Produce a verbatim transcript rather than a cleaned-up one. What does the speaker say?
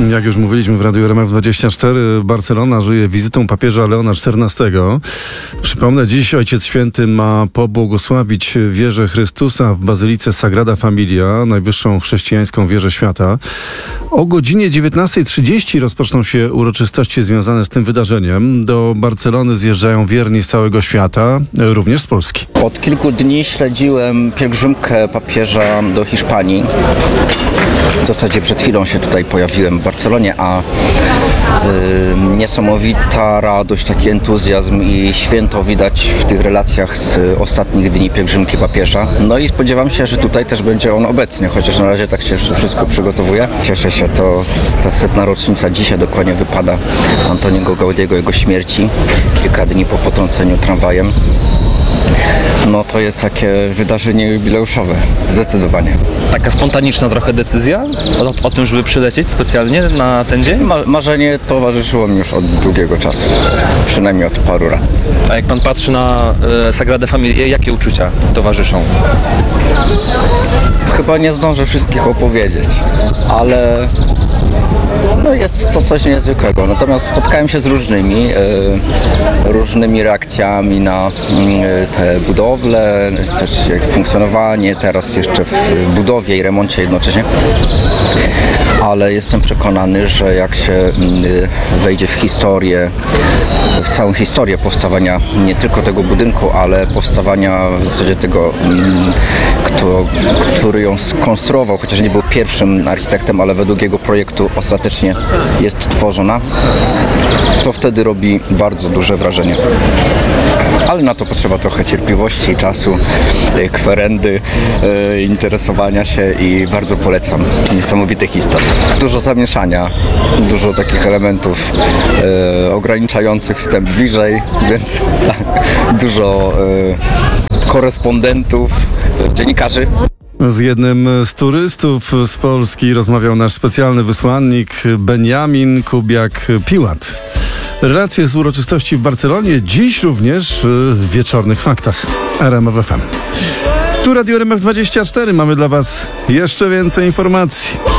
Jak już mówiliśmy w Radiu R M F dwadzieścia cztery, Barcelona żyje wizytą papieża Leona czternastego. Przypomnę, dziś Ojciec Święty ma pobłogosławić wieżę Chrystusa w Bazylice Sagrada Familia, najwyższą chrześcijańską wieżę świata. O godzinie dziewiętnastej trzydzieści rozpoczną się uroczystości związane z tym wydarzeniem. Do Barcelony zjeżdżają wierni z całego świata, również z Polski. Od kilku dni śledziłem pielgrzymkę papieża do Hiszpanii. W zasadzie przed chwilą się tutaj pojawiłem w Barcelonie, a y, niesamowita radość, taki entuzjazm i święto widać w tych relacjach z ostatnich dni pielgrzymki papieża. No i spodziewam się, że tutaj też będzie on obecny, chociaż na razie tak się jeszcze wszystko przygotowuje. Cieszę się, to ta setna rocznica dzisiaj dokładnie wypada Antoniego Gaudiego, jego śmierci, kilka dni po potrąceniu tramwajem. No to jest takie wydarzenie jubileuszowe, zdecydowanie. Taka spontaniczna trochę decyzja o, o tym, żeby przylecieć specjalnie na ten dzień? Ma- marzenie towarzyszyło mi już od długiego czasu, przynajmniej od paru lat. A jak pan patrzy na e, Sagradę Familię, jakie uczucia towarzyszą? Chyba nie zdążę wszystkich opowiedzieć, ale no jest to coś niezwykłego. Natomiast spotkałem się z różnymi, e, różnymi reakcjami na e, te budowle, też jak funkcjonowanie, teraz jeszcze w budowie i remoncie jednocześnie. Ale jestem przekonany, że jak się e, wejdzie w historię, w całą historię powstawania nie tylko tego budynku, ale powstawania w zasadzie tego, kto, który ją skonstruował, chociaż nie był pierwszym architektem, ale według jego projektu ostatecznie jest tworzona, to wtedy robi bardzo duże wrażenie. Ale na to potrzeba trochę cierpliwości, czasu, kwerendy, e, interesowania się i bardzo polecam. Niesamowite historie. Dużo zamieszania, dużo takich elementów e, ograniczających wstęp bliżej, więc tak, dużo e, korespondentów, dziennikarzy. Z jednym z turystów z Polski rozmawiał nasz specjalny wysłannik Benjamin Kubiak-Piłat. Relacje z uroczystości w Barcelonie, dziś również w Wieczornych Faktach R M F F M. Tu Radio R M F dwadzieścia cztery, mamy dla Was jeszcze więcej informacji.